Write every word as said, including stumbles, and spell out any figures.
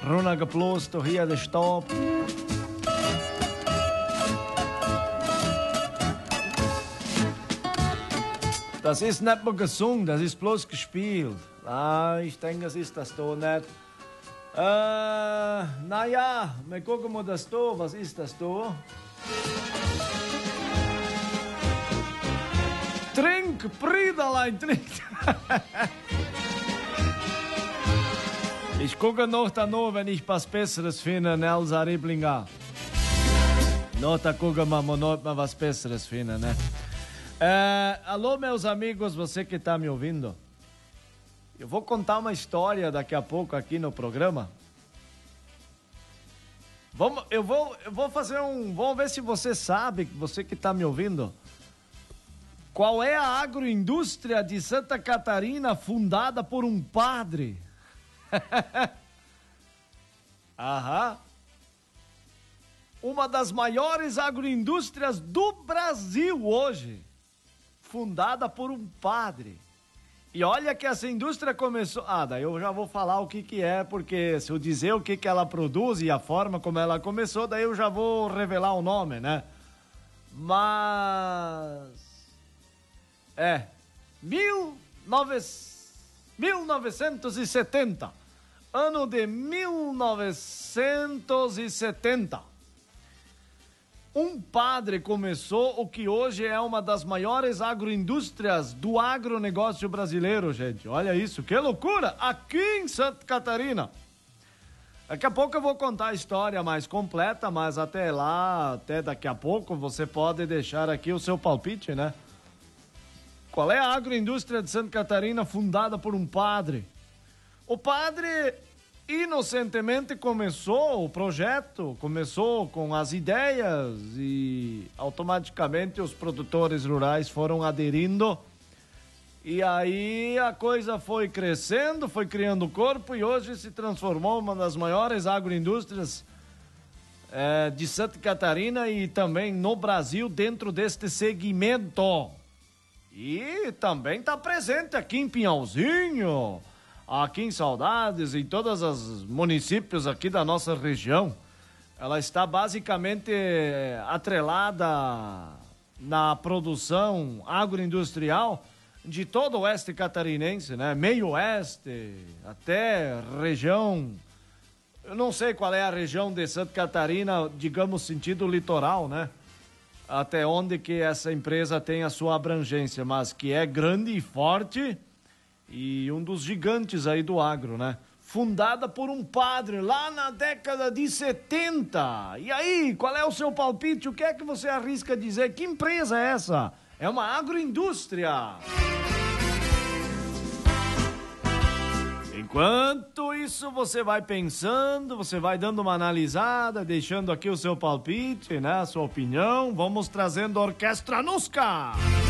runtergeblasen hier den Stab. Das ist nicht mehr gesungen, das ist bloß gespielt. Ah, ich denke, es ist das da nicht. Äh, naja, wir gucken mal das da. Was ist das da? Trink, Brüderlein, trink. Ich gucke noch da noch, wenn ich was Besseres finde, Nelsa Riblinger. Noch da gucken wir mal, noch mal was Besseres finden, né? É, alô, meus amigos, você que está me ouvindo. Eu vou contar uma história daqui a pouco aqui no programa. Vamos, eu, vou, eu vou fazer um... Vamos ver se você sabe, você que está me ouvindo, qual é a agroindústria de Santa Catarina fundada por um padre? Aham. Uma das maiores agroindústrias do Brasil hoje, fundada por um padre. E olha que essa indústria começou... Ah, daí eu já vou falar o que que é, porque se eu dizer o que que ela produz e a forma como ela começou, daí eu já vou revelar o nome, né? Mas... É... Mil novecentos e setenta. Ano de mil novecentos e setenta. Um padre começou o que hoje é uma das maiores agroindústrias do agronegócio brasileiro, gente. Olha isso, que loucura! Aqui em Santa Catarina. Daqui a pouco eu vou contar a história mais completa, mas até lá, até daqui a pouco, você pode deixar aqui o seu palpite, né? Qual é a agroindústria de Santa Catarina fundada por um padre? O padre... inocentemente começou o projeto, começou com as ideias e automaticamente os produtores rurais foram aderindo e aí a coisa foi crescendo, foi criando corpo e hoje se transformou uma das maiores agroindústrias é, de Santa Catarina e também no Brasil dentro deste segmento. E também está presente aqui em Pinhalzinho, aqui em Saudades, em todos os municípios aqui da nossa região. Ela está basicamente atrelada na produção agroindustrial de todo o oeste catarinense, né? Meio oeste, até região... Eu não sei qual é a região de Santa Catarina, digamos, sentido litoral, né? Até onde que essa empresa tem a sua abrangência, mas que é grande e forte... E um dos gigantes aí do agro, né? Fundada por um padre lá na década de setenta. E aí, qual é o seu palpite? O que é que você arrisca dizer? Que empresa é essa? É uma agroindústria. Enquanto isso, você vai pensando, você vai dando uma analisada, deixando aqui o seu palpite, né? A sua opinião. Vamos trazendo a Orquestra Nusca.